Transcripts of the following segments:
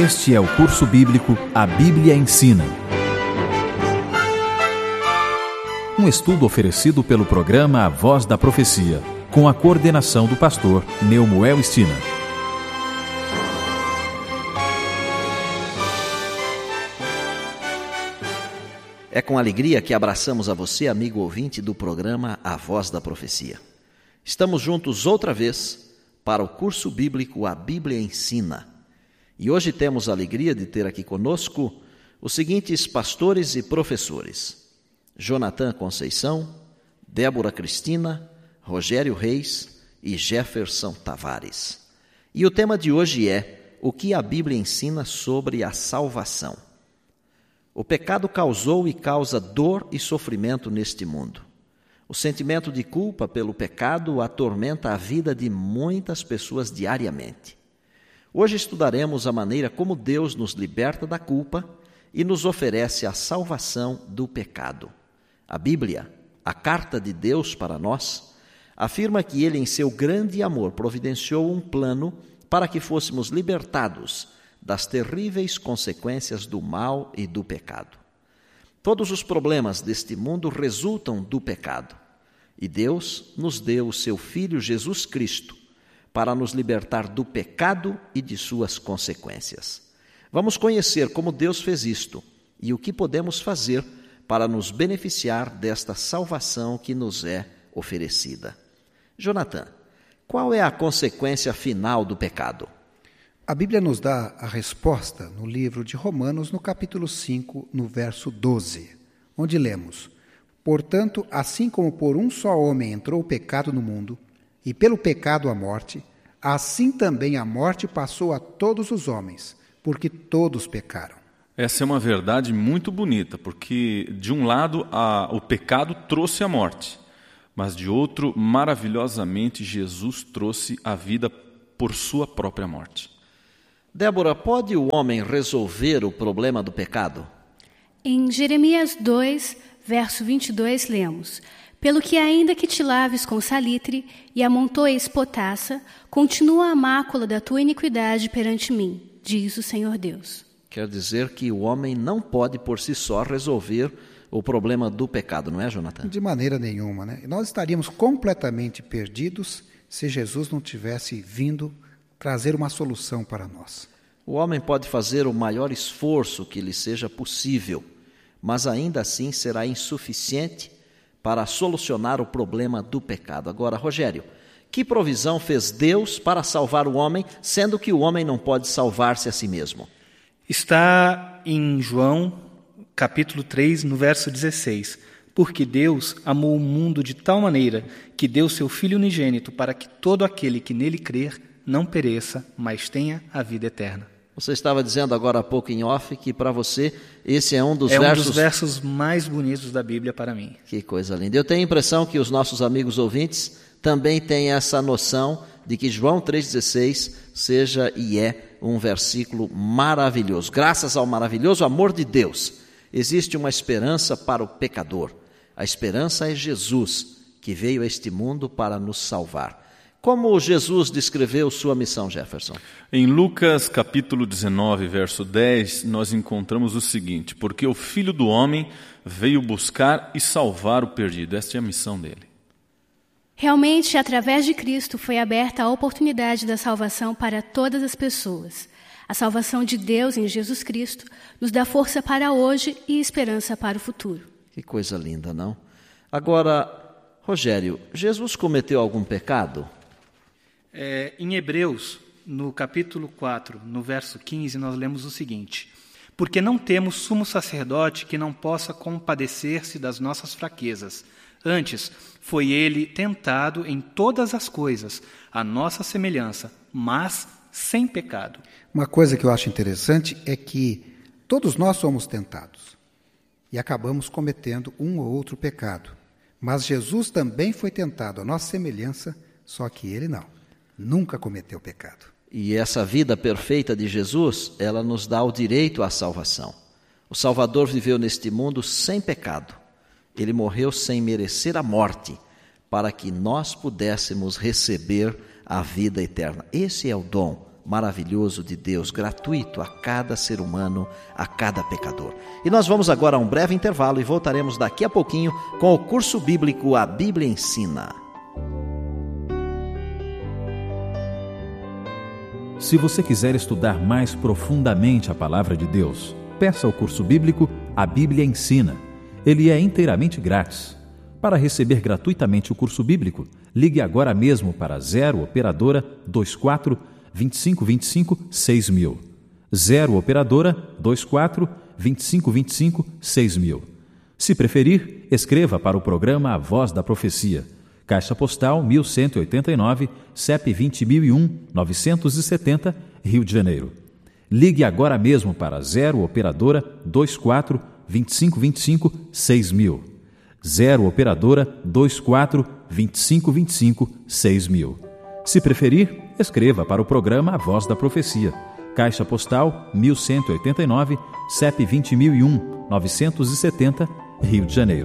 Este é o curso bíblico A Bíblia Ensina. Um estudo oferecido pelo programa A Voz da Profecia, com a coordenação do pastor Neumoel Stina. É com alegria que abraçamos a você, amigo ouvinte do programa A Voz da Profecia. Estamos juntos outra vez para o curso bíblico A Bíblia Ensina. E hoje temos a alegria de ter aqui conosco os seguintes pastores e professores: Jonathan Conceição, Débora Cristina, Rogério Reis e Jefferson Tavares. E o tema de hoje é: o que a Bíblia ensina sobre a salvação? O pecado causou e causa dor e sofrimento neste mundo. O sentimento de culpa pelo pecado atormenta a vida de muitas pessoas diariamente. Hoje estudaremos a maneira como Deus nos liberta da culpa e nos oferece a salvação do pecado. A Bíblia, a carta de Deus para nós, afirma que Ele, em seu grande amor, providenciou um plano para que fôssemos libertados das terríveis consequências do mal e do pecado. Todos os problemas deste mundo resultam do pecado, e Deus nos deu o seu Filho Jesus Cristo para nos libertar do pecado e de suas consequências. Vamos conhecer como Deus fez isto e o que podemos fazer para nos beneficiar desta salvação que nos é oferecida. Jonathan, qual é a consequência final do pecado? A Bíblia nos dá a resposta no livro de Romanos, no capítulo 5, no verso 12, onde lemos: Portanto, assim como por um só homem entrou o pecado no mundo, e pelo pecado a morte, assim também a morte passou a todos os homens, porque todos pecaram. Essa é uma verdade muito bonita, porque de um lado o pecado trouxe a morte, mas de outro, maravilhosamente, Jesus trouxe a vida por sua própria morte. Débora, pode o homem resolver o problema do pecado? Em Jeremias 2, verso 22, lemos: Pelo que ainda que te laves com salitre e amontoes potassa, continua a mácula da tua iniquidade perante mim, diz o Senhor Deus. Quer dizer que o homem não pode por si só resolver o problema do pecado, não é, Jonathan? De maneira nenhuma, né? Nós estaríamos completamente perdidos se Jesus não tivesse vindo trazer uma solução para nós. O homem pode fazer o maior esforço que lhe seja possível, mas ainda assim será insuficiente para solucionar o problema do pecado. Agora, Rogério, que provisão fez Deus para salvar o homem, sendo que o homem não pode salvar-se a si mesmo? Está em João, capítulo 3, no verso 16. Porque Deus amou o mundo de tal maneira que deu seu Filho unigênito para que todo aquele que nele crer não pereça, mas tenha a vida eterna. Você estava dizendo agora há pouco em off que para você esse é um dos versos mais bonitos da Bíblia para mim. Que coisa linda. Eu tenho a impressão que os nossos amigos ouvintes também têm essa noção de que João 3,16 seja e é um versículo maravilhoso. Graças ao maravilhoso amor de Deus, existe uma esperança para o pecador. A esperança é Jesus, que veio a este mundo para nos salvar. Como Jesus descreveu sua missão, Jefferson? Em Lucas capítulo 19, verso 10, nós encontramos o seguinte: porque o Filho do Homem veio buscar e salvar o perdido. Esta é a missão dele. Realmente, através de Cristo, foi aberta a oportunidade da salvação para todas as pessoas. A salvação de Deus em Jesus Cristo nos dá força para hoje e esperança para o futuro. Que coisa linda, não? Agora, Rogério, Jesus cometeu algum pecado? Em Hebreus, no capítulo 4, no verso 15, nós lemos o seguinte: Porque não temos sumo sacerdote que não possa compadecer-se das nossas fraquezas. Antes, foi ele tentado em todas as coisas, à nossa semelhança, mas sem pecado. Uma coisa que eu acho interessante é que todos nós somos tentados e acabamos cometendo um ou outro pecado. Mas Jesus também foi tentado à nossa semelhança, só que ele não. Nunca cometeu pecado. E essa vida perfeita de Jesus, ela nos dá o direito à salvação. O Salvador viveu neste mundo sem pecado. Ele morreu sem merecer a morte, para que nós pudéssemos receber a vida eterna. Esse é o dom maravilhoso de Deus, gratuito a cada ser humano, a cada pecador. E nós vamos agora a um breve intervalo e voltaremos daqui a pouquinho com o curso bíblico A Bíblia Ensina. Se você quiser estudar mais profundamente a palavra de Deus, peça o curso bíblico A Bíblia Ensina. Ele é inteiramente grátis. Para receber gratuitamente o curso bíblico, ligue agora mesmo para 0 operadora 24 2525 6000. 0 operadora 24 2525 6000. Se preferir, escreva para o programa A Voz da Profecia. Caixa Postal 1189, CEP 20001-970, Rio de Janeiro. Ligue agora mesmo para 0 operadora 24 2525 6000. 0 operadora 24 2525 6000. Se preferir, escreva para o programa A Voz da Profecia. Caixa Postal 1189, CEP 20001-970, Rio de Janeiro.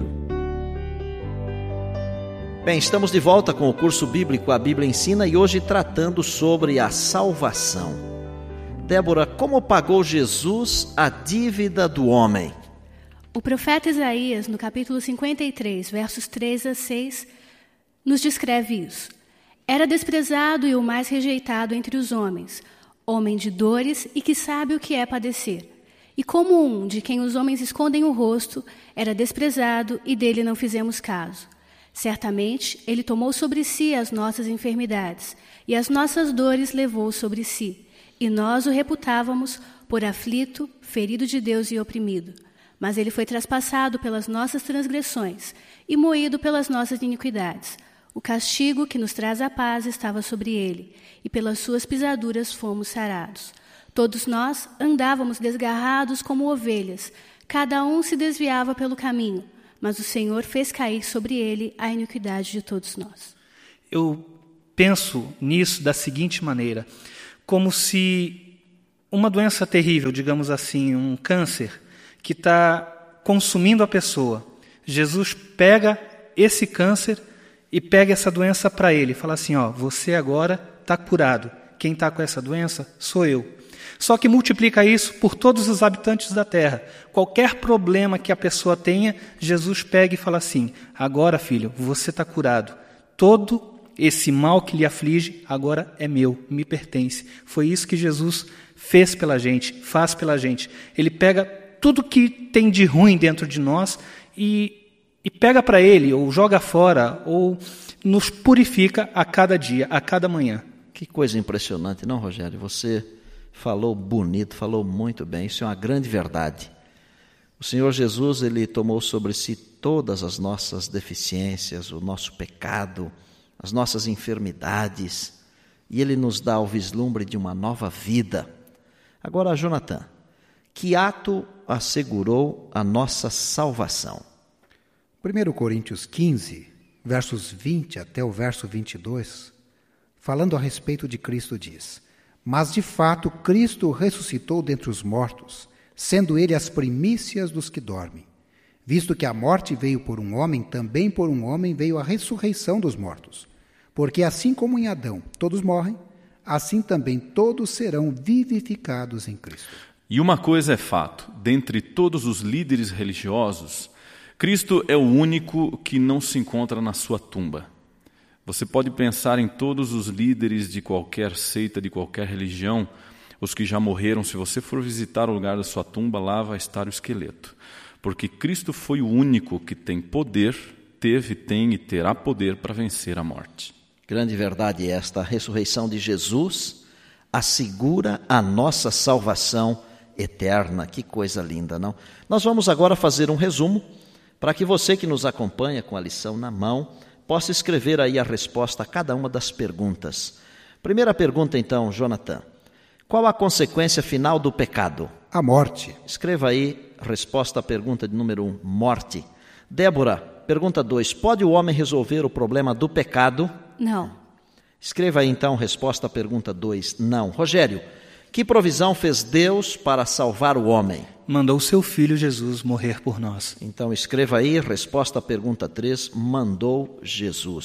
Bem, estamos de volta com o curso bíblico A Bíblia Ensina e hoje tratando sobre a salvação. Débora, como pagou Jesus a dívida do homem? O profeta Isaías, no capítulo 53, versos 3 a 6, nos descreve isso. Era desprezado e o mais rejeitado entre os homens, homem de dores e que sabe o que é padecer. E como um de quem os homens escondem o rosto, era desprezado e dele não fizemos caso. Certamente, ele tomou sobre si as nossas enfermidades e as nossas dores levou sobre si. E nós o reputávamos por aflito, ferido de Deus e oprimido. Mas ele foi traspassado pelas nossas transgressões e moído pelas nossas iniquidades. O castigo que nos traz a paz estava sobre ele, e pelas suas pisaduras fomos sarados. Todos nós andávamos desgarrados como ovelhas, cada um se desviava pelo caminho, mas o Senhor fez cair sobre ele a iniquidade de todos nós. Eu penso nisso da seguinte maneira, como se uma doença terrível, digamos assim, um câncer, que está consumindo a pessoa. Jesus pega esse câncer e pega essa doença para ele. Fala assim, você agora está curado. Quem está com essa doença sou eu. Só que multiplica isso por todos os habitantes da terra. Qualquer problema que a pessoa tenha, Jesus pega e fala assim, agora, filho, você está curado. Todo esse mal que lhe aflige, agora é meu, me pertence. Foi isso que Jesus fez pela gente, faz pela gente. Ele pega tudo que tem de ruim dentro de nós e pega para ele, ou joga fora, ou nos purifica a cada dia, a cada manhã. Que coisa impressionante, não, Rogério? Você falou bonito, falou muito bem, isso é uma grande verdade. O Senhor Jesus, Ele tomou sobre si todas as nossas deficiências, o nosso pecado, as nossas enfermidades, e Ele nos dá o vislumbre de uma nova vida. Agora, Jonathan, que ato assegurou a nossa salvação? 1 Coríntios 15, versos 20 até o verso 22, falando a respeito de Cristo, diz: Mas de fato Cristo ressuscitou dentre os mortos, sendo ele as primícias dos que dormem. Visto que a morte veio por um homem, também por um homem veio a ressurreição dos mortos. Porque assim como em Adão todos morrem, assim também todos serão vivificados em Cristo. E uma coisa é fato, dentre todos os líderes religiosos, Cristo é o único que não se encontra na sua tumba. Você pode pensar em todos os líderes de qualquer seita, de qualquer religião, os que já morreram, se você for visitar o lugar da sua tumba, lá vai estar o esqueleto. Porque Cristo foi o único que tem poder, teve, tem e terá poder para vencer a morte. Grande verdade esta, a ressurreição de Jesus assegura a nossa salvação eterna. Que coisa linda, não? Nós vamos agora fazer um resumo para que você que nos acompanha com a lição na mão possa escrever aí a resposta a cada uma das perguntas. Primeira pergunta então, Jonathan. Qual a consequência final do pecado? A morte. Escreva aí a resposta à pergunta de número 1, morte. Débora, pergunta 2. Pode o homem resolver o problema do pecado? Não. Escreva aí então a resposta à pergunta 2, não. Rogério, que provisão fez Deus para salvar o homem? Mandou seu filho Jesus morrer por nós. Então escreva aí, resposta à pergunta 3, mandou Jesus.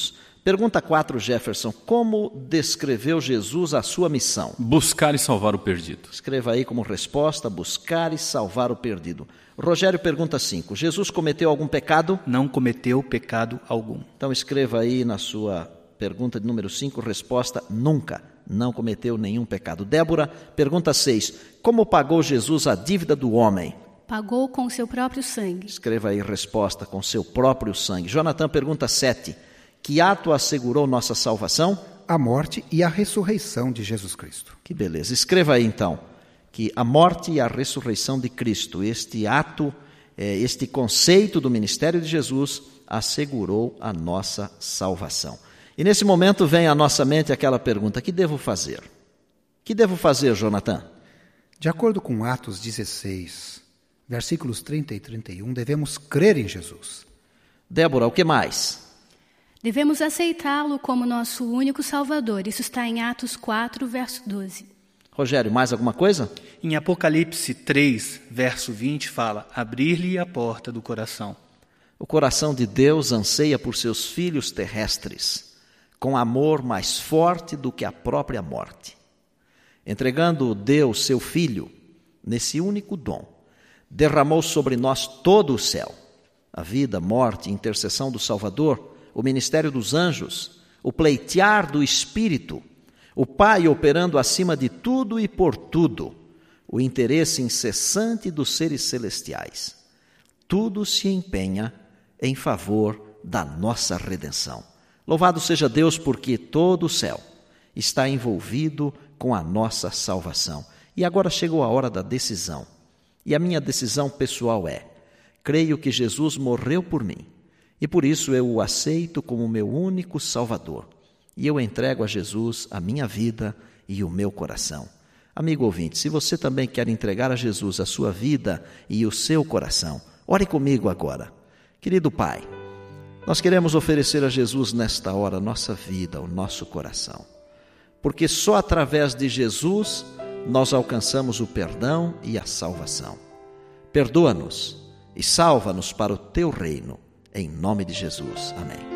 Pergunta 4, Jefferson. Como descreveu Jesus a sua missão? Buscar e salvar o perdido. Escreva aí como resposta, buscar e salvar o perdido. Rogério pergunta 5. Jesus cometeu algum pecado? Não cometeu pecado algum. Então escreva aí na sua pergunta de número 5, resposta, nunca. Não cometeu nenhum pecado. Débora, pergunta 6. Como pagou Jesus a dívida do homem? Pagou com seu próprio sangue. Escreva aí resposta, com seu próprio sangue. Jonathan pergunta 7. Que ato assegurou nossa salvação? A morte e a ressurreição de Jesus Cristo. Que beleza. Escreva aí então, que a morte e a ressurreição de Cristo, este ato, este conceito do ministério de Jesus, assegurou a nossa salvação. E nesse momento vem à nossa mente aquela pergunta, que devo fazer? Que devo fazer, Jonathan? De acordo com Atos 16, versículos 30 e 31, devemos crer em Jesus. Débora, o que mais? Devemos aceitá-lo como nosso único Salvador. Isso está em Atos 4, verso 12. Rogério, mais alguma coisa? Em Apocalipse 3, verso 20, fala: abrir-lhe a porta do coração. O coração de Deus anseia por seus filhos terrestres, com amor mais forte do que a própria morte. Entregando Deus, seu Filho, nesse único dom, derramou sobre nós todo o céu, a vida, morte e intercessão do Salvador, o ministério dos anjos, o pleitear do Espírito, o Pai operando acima de tudo e por tudo, o interesse incessante dos seres celestiais. Tudo se empenha em favor da nossa redenção. Louvado seja Deus, porque todo o céu está envolvido com a nossa salvação. E agora chegou a hora da decisão. E a minha decisão pessoal é: creio que Jesus morreu por mim, e por isso eu o aceito como meu único Salvador. E eu entrego a Jesus a minha vida e o meu coração. Amigo ouvinte, se você também quer entregar a Jesus a sua vida e o seu coração, ore comigo agora. Querido Pai, nós queremos oferecer a Jesus nesta hora a nossa vida, o nosso coração. Porque só através de Jesus nós alcançamos o perdão e a salvação. Perdoa-nos e salva-nos para o Teu reino. Em nome de Jesus. Amém.